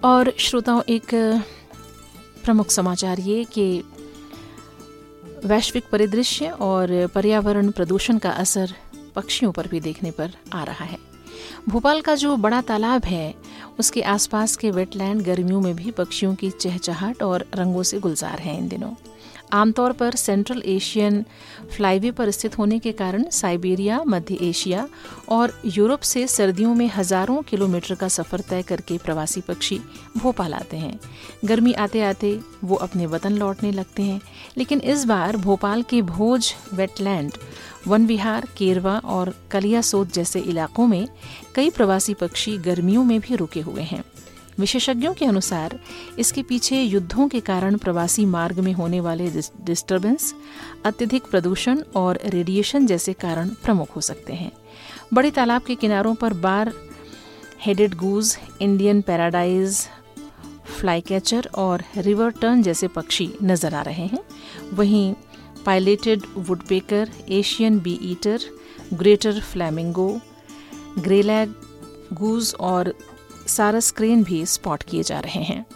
और श्रोताओं, एक प्रमुख समाचार ये कि वैश्विक परिदृश्य और पर्यावरण प्रदूषण का असर पक्षियों पर भी देखने पर आ रहा है। भोपाल का जो बड़ा तालाब है उसके आसपास के वेटलैंड गर्मियों में भी पक्षियों की चहचहाट और रंगों से गुलजार हैं इन दिनों। आमतौर पर सेंट्रल एशियन फ्लाईवे पर स्थित होने के कारण साइबेरिया, मध्य एशिया और यूरोप से सर्दियों में हजारों किलोमीटर का सफर तय करके प्रवासी पक्षी भोपाल आते हैं। गर्मी आते आते वो अपने वतन लौटने लगते हैं, लेकिन इस बार भोपाल के भोज वेटलैंड, वन विहार, केरवा और कलियासोत जैसे इलाकों में कई प्रवासी पक्षी गर्मियों में भी रुके हुए हैं। विशेषज्ञों के अनुसार इसके पीछे युद्धों के कारण प्रवासी मार्ग में होने वाले डिस्टर्बेंस, अत्यधिक प्रदूषण और रेडिएशन जैसे कारण प्रमुख हो सकते हैं। बड़े तालाब के किनारों पर bar headed goose, Indian paradise, flycatcher और रिवर टर्न जैसे पक्षी नजर आ रहे हैं। वहीं पायलेटेड woodpecker, Asian bee eater, greater flamingo, ग्रेलैग गूज और सारस क्रेन भी स्पॉट किए जा रहे हैं।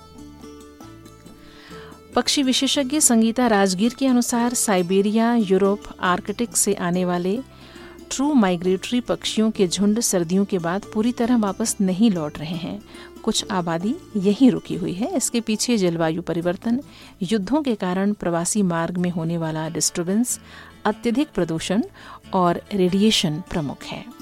पक्षी विशेषज्ञ संगीता राजगीर के अनुसार साइबेरिया, यूरोप, आर्कटिक से आने वाले ट्रू माइग्रेटरी पक्षियों के झुंड सर्दियों के बाद पूरी तरह वापस नहीं लौट रहे हैं। कुछ आबादी यहीं रुकी हुई है। इसके पीछे जलवायु परिवर्तन, युद्धों के कारण प्रवासी मार्ग में होने वाला डिस्टर्बेंस, अत्यधिक प्रदूषण और रेडिएशन प्रमुख है।